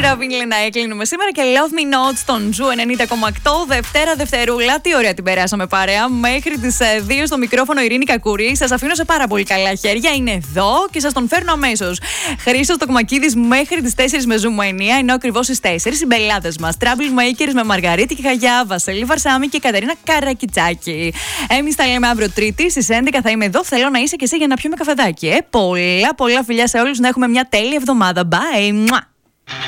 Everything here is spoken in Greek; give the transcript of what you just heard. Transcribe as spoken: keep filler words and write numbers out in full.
Ραβίνλε να έκλεινουμε σήμερα και Love Me Not στον Ζου ενενήντα κόμμα οκτώ. Δευτέρα, Δευτερούλα. Τι ωραία την περάσαμε παρέα. Μέχρι τις δύο στο μικρόφωνο Ειρήνη Κακουρή. Σας αφήνω σε πάρα πολύ καλά χέρια. Είναι εδώ και σας τον φέρνω αμέσως. Χρήστος Τοκμακίδης μέχρι τις τέσσερις με Zoom εννιά, ενώ ακριβώς στις τέσσερις οι μπελάτες μας. Trouble Makers με Μαργαρίτη και Χαγιά, Βασίλη Βαρσάμι και Κατερίνα Καρακιτσάκη. Εμείς τα λέμε αύριο Τρίτη στις έντεκα θα είμαι εδώ. Θέλω να είσαι και εσύ για να πιούμε καφεδάκι. Ε. Πολλά, πολλά φιλιά σε όλους. Να έχουμε μια τέλεια εβδομάδα. Bye!